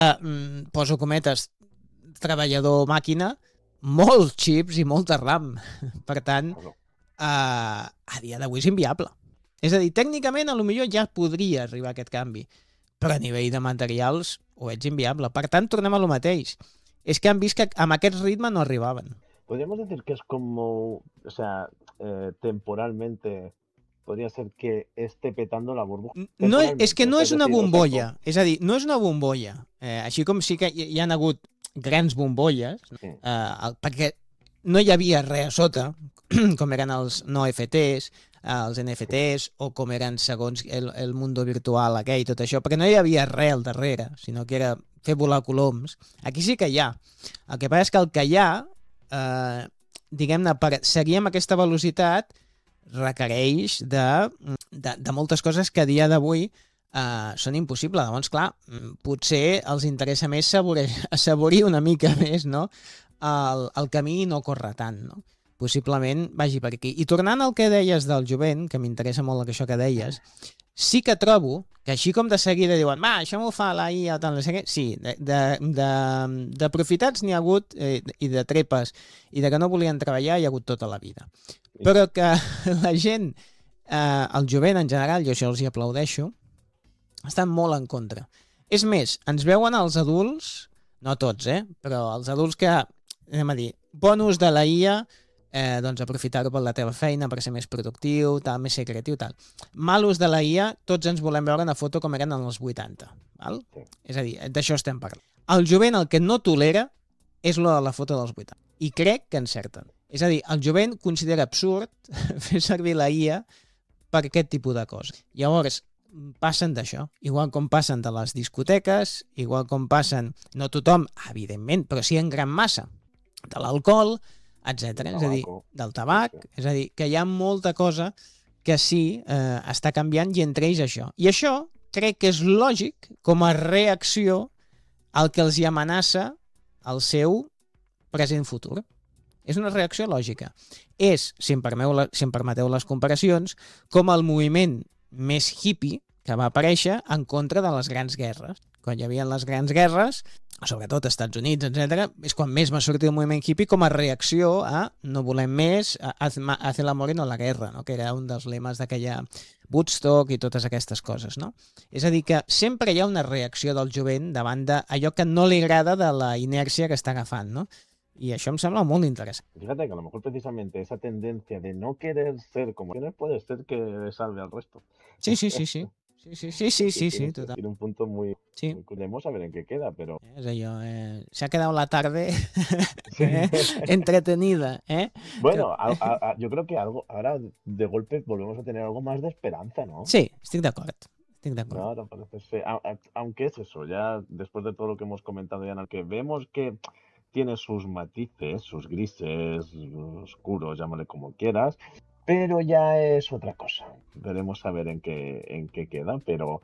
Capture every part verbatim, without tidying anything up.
Uh, poso cometes, treballador màquina, molts xips i molta RAM. Per tant, uh, a dia d'avui és inviable. És a dir, tècnicament, a lo millor ja podria arribar aquest canvi, però a nivell de materials ho veig inviable. Per tant, tornem a lo mateix. És que han vist que amb aquest ritme no arribaven. Podríamos decir que es como, o sea, eh, temporalmente, podría ser que esté petando la burbuja. No, és que no és una bombolla. És a dir, no és una bombolla. Eh, així com sí que hi ha hagut grans bombolles, sí. eh, perquè no hi havia res a sota, com eren els no F Ts, els N F Ts, sí. O com eren segons el, el mundo virtual aquell, tot això, perquè no hi havia res al darrere, sinó que era fer volar coloms. Aquí sí que hi ha. El que passa és que el que hi ha, eh, diguem-ne, per seguir amb aquesta velocitat, requereix de, de, de moltes coses que a dia d'avui uh, són impossibles. Llavors, clar, potser els interessa més assaborir, assaborir una mica més, no? el, el camí i no córrer tant, no? Possiblement vagi per aquí. I tornant al que deies del jovent, que m'interessa molt això que deies, sí que trobo que així com de seguida diuen va, això m'ho fa la I A, tant, no sé què, sí, d'aprofitats n'hi ha hagut, eh, i de trepes, i de que no volien treballar hi ha hagut tota la vida. Però que la gent, eh, el jovent en general, jo això els hi aplaudeixo, estan molt en contra. És més, ens veuen els adults, no tots, eh, però els adults que, anem a dir, bon ús de la I A, eh, doncs aprofitar-ho per la teva feina, per ser més productiu, tal, més ser creatiu, tal. Mal ús de la I A, tots ens volem veure una foto com eren en els vuitanta. Val? Sí. És a dir, d'això estem parlant. El jovent el que no tolera és lo de la foto dels vuitanta. I crec que encerten. És a dir, el jovent considera absurd fer servir la I A per aquest tipus de coses. Llavors, passen d'això. Igual com passen de les discoteques, igual com passen, no tothom, evidentment, però sí en gran massa, de l'alcohol, etcètera. És a dir, del tabac, és a dir, que hi ha molta cosa que sí eh, està canviant i entre ells això. I això crec que és lògic com a reacció al que els hi amenaça el seu present futur. És una reacció lògica. És, si em, permeu la, si em permeteu les comparacions, com el moviment més hippie que va aparèixer en contra de les grans guerres. Quan hi havia les grans guerres, sobretot als Estats Units, etcètera, és quan més va sortir el moviment hippie com a reacció a no volem més, a hacer l'amor i no la guerra, no? Que era un dels lemes d'aquella Woodstock i totes aquestes coses, no? És a dir, que sempre hi ha una reacció del jovent davant d'allò que no li agrada de la inèrcia que està agafant, no? Y això em sembla molt interesante. Fíjate que a lo mejor precisamente esa tendencia de no querer ser como quieres puede ser que salve al resto. Sí, sí, sí, sí. Sí, sí, sí, sí, sí, sí, total. Tiene un punto muy, sí. muy curioso a ver en qué queda, pero... Es allò, eh, se ha quedado la tarde eh, entretenida, ¿eh? Bueno, a, a, a, yo creo que algo ahora de golpe volvemos a tener algo más de esperanza, ¿no? Sí, estic d'acord. Estic d'acord. Claro, parece ser. A, a, aunque es eso, ya después de todo lo que hemos comentado ya en el que vemos que tiene sus matices, sus grises, oscuros, llámale como quieras, pero ya es otra cosa. Veremos a ver en qué, en qué queda, pero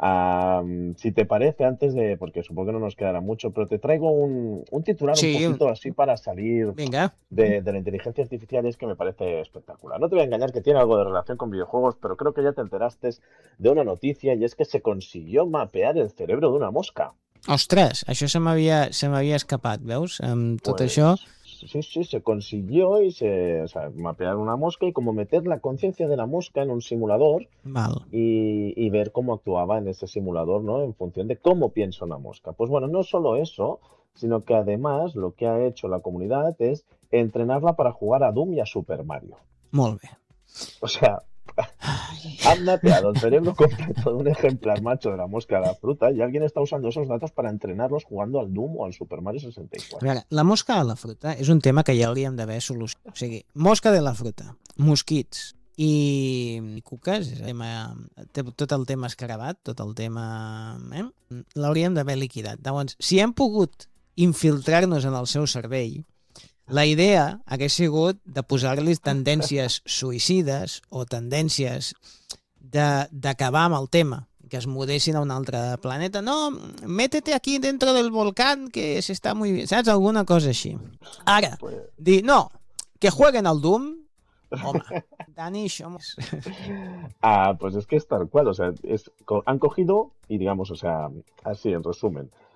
um, si te parece, antes de, porque supongo que no nos quedará mucho, pero te traigo un, un titular sí, un poquito así para salir de, de la inteligencia artificial, y es que me parece espectacular. No te voy a engañar que tiene algo de relación con videojuegos, pero creo que ya te enteraste de una noticia, y es que se consiguió mapear el cerebro de una mosca. Ostres, això se m'havia se m'havia escapat, veus? Amb tot pues, això... Sí, sí, se consiguió y se, o sea, mapear una mosca y como meter la conciencia de la mosca en un simulador. Val. Y, y ver cómo actuaba en ese simulador, ¿no? En función de cómo piensa una mosca. Pues bueno, no solo eso, sino que además lo que ha hecho la comunidad es entrenarla para jugar a Doom y a Super Mario. Molt bé. O sea... Han mapeado el cerebro completo de un ejemplar macho de la mosca de la fruta y alguien está usando esos datos para entrenarlos jugando al Doom o al Super Mario seixanta i quatre. A veure, la mosca de la fruta és un tema que ja hauríem d'haver solucionat. O sigui, mosca de la fruta, mosquits i cuques, és tema, tot el tema escarabat, tot el tema... Eh? L'hauríem d'haver liquidat. Llavors, si hem pogut infiltrar-nos en el seu cervell, la idea hagués sigut de posar-los tendències suïcides o tendències d'acabar amb el tema, que es mudessin a un altre planeta. No, métete aquí dentro del volcán que se está muy bien, saps? Alguna cosa així. Ara, dir, no, que jueguen al Doom, home, Dani, això... Ah, pues es que es tal cual, o sea, es, han cogido y digamos, o sea, así en resumen,